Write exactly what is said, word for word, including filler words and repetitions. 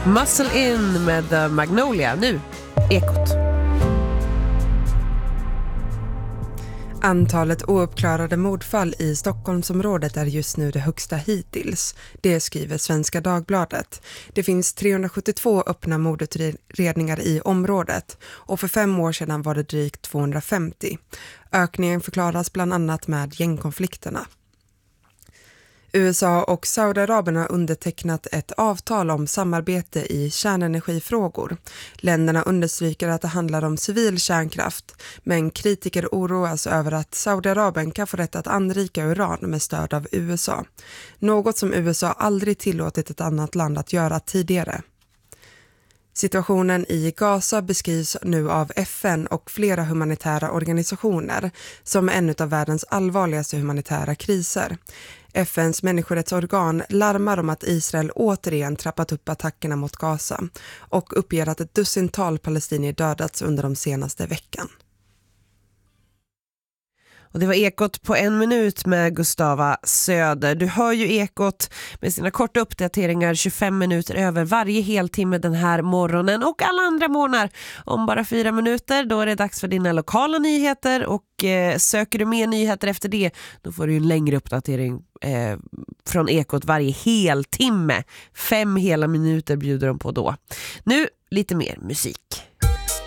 Muscle In med The Magnolia. Nu, Ekot. Antalet ouppklarade mordfall i Stockholmsområdet är just nu det högsta hittills. Det skriver Svenska Dagbladet. Det finns trehundrasjuttiotvå öppna mordutredningar i området och för fem år sedan var det drygt tvåhundrafemtio. Ökningen förklaras bland annat med gängkonflikterna. U S A och Saudiarabien har undertecknat ett avtal om samarbete i kärnenergifrågor. Länderna understryker att det handlar om civil kärnkraft, men kritiker oroas över att Saudiarabien kan få rätt att anrika uran med stöd av U S A. Något som U S A aldrig tillåtit ett annat land att göra tidigare. Situationen i Gaza beskrivs nu av F N och flera humanitära organisationer som en av världens allvarligaste humanitära kriser. F N:s människorättsorgan larmar om att Israel återigen trappat upp attackerna mot Gaza och uppger att ett dussintal palestinier dödats under de senaste veckan. Och det var Ekot på en minut med Gustava Söder. Du hör ju Ekot med sina korta uppdateringar tjugofem minuter över varje heltimme den här morgonen och alla andra morgnar. Om bara fyra minuter då är det dags för dina lokala nyheter och eh, söker du mer nyheter efter det då får du en längre uppdatering eh, från Ekot varje heltimme. Fem hela minuter bjuder de på då. Nu lite mer musik.